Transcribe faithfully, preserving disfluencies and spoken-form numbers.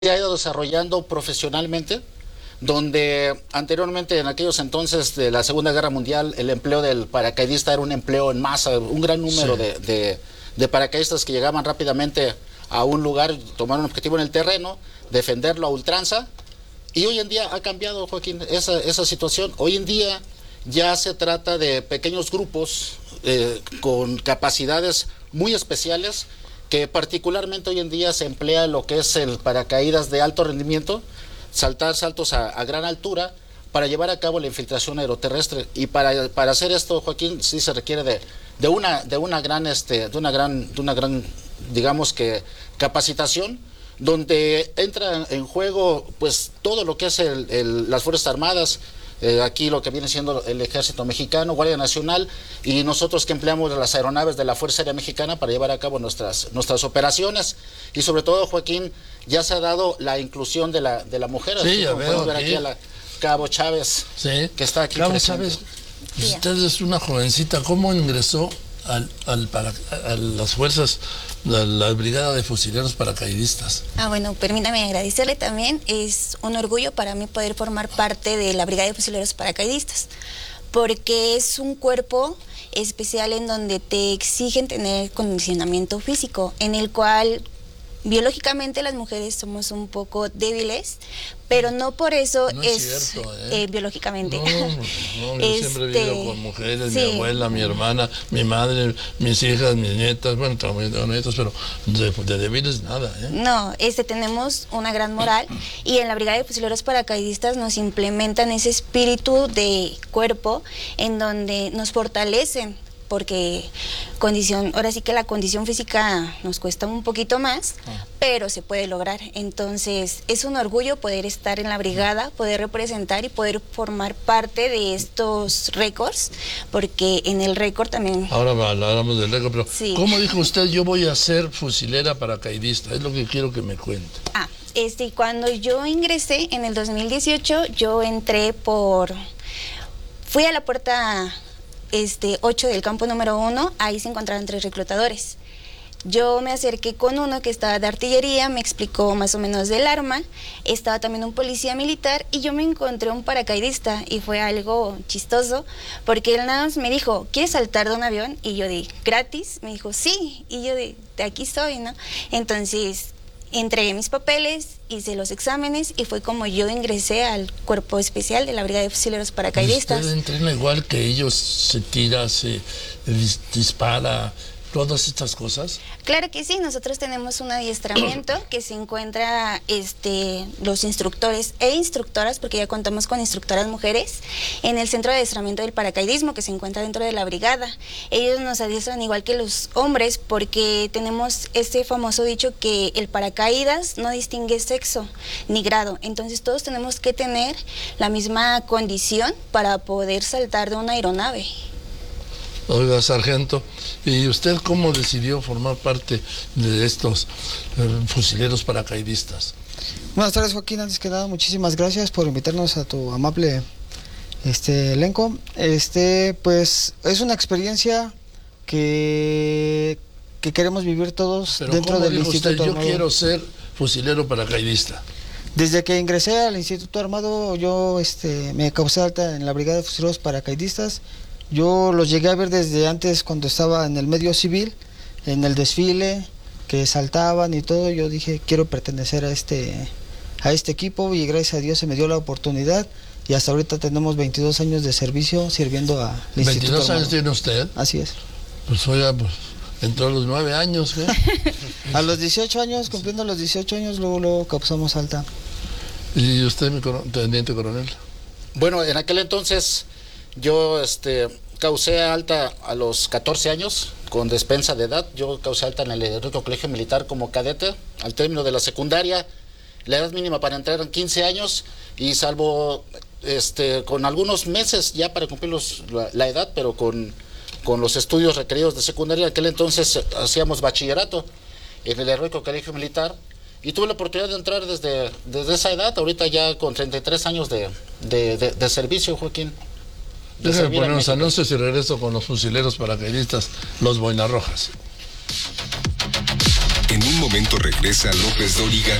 ha ido desarrollando profesionalmente, donde anteriormente, en aquellos entonces de la Segunda Guerra Mundial, el empleo del paracaidista era un empleo en masa, un gran número sí. de, de, de paracaidistas que llegaban rápidamente a un lugar, tomar un objetivo en el terreno, defenderlo a ultranza, y hoy en día ha cambiado, Joaquín, esa, esa situación. Hoy en día ya se trata de pequeños grupos eh, con capacidades muy especiales, que particularmente hoy en día se emplea lo que es el paracaídas de alto rendimiento, saltar saltos a, a gran altura para llevar a cabo la infiltración aeroterrestre. Y para, para hacer esto, Joaquín, sí se requiere de, de una de una gran este de una gran de una gran digamos que capacitación, donde entra en juego pues todo lo que es el, el, las Fuerzas Armadas. Eh, aquí lo que viene siendo el Ejército Mexicano, Guardia Nacional, y nosotros que empleamos las aeronaves de la Fuerza Aérea Mexicana para llevar a cabo nuestras, nuestras operaciones. Y sobre todo, Joaquín, ya se ha dado la inclusión de la, de la mujer. Sí, ya veo ver aquí a la Cabo Chávez, sí. que está aquí Cabo presente. Chávez, usted es una jovencita, ¿cómo ingresó al, al para, a las fuerzas, a la brigada de fusileros paracaidistas? Ah, bueno, permítame agradecerle también. Es un orgullo para mí poder formar parte de la brigada de fusileros paracaidistas, porque es un cuerpo especial en donde te exigen tener condicionamiento físico, en el cual biológicamente las mujeres somos un poco débiles, pero no por eso no es, es cierto, ¿eh? Eh, biológicamente. No, no, yo este, siempre he vivido con mujeres, sí. mi abuela, mi hermana, mi madre, mis hijas, mis nietas, bueno, también tengo nietos, pero de, de débiles nada, ¿eh? No, este, tenemos una gran moral, y en la brigada de fusileros paracaidistas nos implementan ese espíritu de cuerpo en donde nos fortalecen, porque condición, ahora sí que la condición física nos cuesta un poquito más, ah. pero se puede lograr. Entonces es un orgullo poder estar en la brigada, poder representar y poder formar parte de estos récords, porque en el récord también... Ahora hablamos del récord, pero sí. ¿Cómo dijo usted? Yo voy a ser fusilera paracaidista, es lo que quiero que me cuente. Ah, este, cuando yo ingresé en el dos mil dieciocho, yo entré por... Fui a la puerta... Este, ocho del campo número uno, ahí se encontraban tres reclutadores. Yo me acerqué con uno que estaba de artillería, me explicó más o menos del arma, estaba también un policía militar, y yo me encontré un paracaidista, y fue algo chistoso, porque él nada más me dijo, ¿quieres saltar de un avión? Y yo di, ¿gratis? Me dijo, sí, y yo di, de aquí soy, ¿no? Entonces... entregué mis papeles, hice los exámenes, y fue como yo ingresé al cuerpo especial de la brigada de fusileros paracaidistas. ¿Usted entrena igual que ellos, se tira, se dispara, todas estas cosas? Claro que sí, nosotros tenemos un adiestramiento que se encuentra este, los instructores e instructoras, porque ya contamos con instructoras mujeres, en el centro de adiestramiento del paracaidismo que se encuentra dentro de la brigada. Ellos nos adiestran igual que los hombres, porque tenemos este famoso dicho que el paracaídas no distingue sexo ni grado, entonces todos tenemos que tener la misma condición para poder saltar de una aeronave. Oiga, sargento, ¿y usted cómo decidió formar parte de estos eh, fusileros paracaidistas? Buenas tardes, Joaquín. Antes que nada, muchísimas gracias por invitarnos a tu amable este, elenco. Este, pues, es una experiencia que, que queremos vivir todos. Pero dentro ¿cómo del dijo Instituto usted, yo Armado? quiero ser fusilero paracaidista? Desde que ingresé al Instituto Armado, yo este, me causé alta en la brigada de fusileros paracaidistas. Yo los llegué a ver desde antes, cuando estaba en el medio civil, en el desfile, que saltaban y todo. Yo dije, quiero pertenecer a este, a este equipo, y gracias a Dios se me dio la oportunidad, y hasta ahorita tenemos veintidós años de servicio sirviendo al Instituto ¿veintidós Armado. años tiene usted? Así es. Pues oiga, pues entró a los nueve años, ¿eh? A los dieciocho años, cumpliendo los dieciocho años, luego, luego causamos alta. ¿Y usted, mi teniente coronel? Bueno, en aquel entonces yo este, causé alta a los catorce años, con despensa de edad. Yo causé alta en el Heroico Colegio Militar como cadete. Al término de la secundaria, la edad mínima para entrar eran quince años, y salvo este, con algunos meses ya para cumplir los, la, la edad, pero con, con los estudios requeridos de secundaria, en aquel entonces hacíamos bachillerato en el Heroico Colegio Militar, y tuve la oportunidad de entrar desde, desde esa edad, ahorita ya con treinta y tres años de, de, de, de servicio, Joaquín. Déjame poner unos anuncios y regreso con los fusileros paracaidistas, los Boinarrojas. En un momento regresa López Dóriga